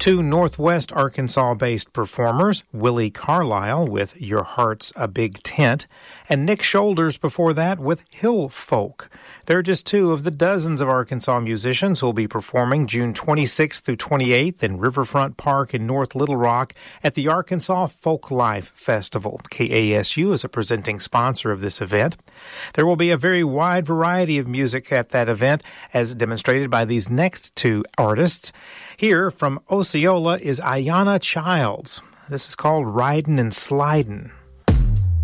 Two Northwest Arkansas-based performers, Willie Carlisle with Your Heart's a Big Tent, and Nick Shoulders before that with Hill Folk. They're just two of the dozens of Arkansas musicians who will be performing June 26th through 28th in Riverfront Park in North Little Rock at the Arkansas Folk Life Festival. KASU is a presenting sponsor of this event. There will be a very wide variety of music at that event, as demonstrated by these next two artists. Here from Osceola is Ayanna Childs. This is called Ridin' and Slidin'.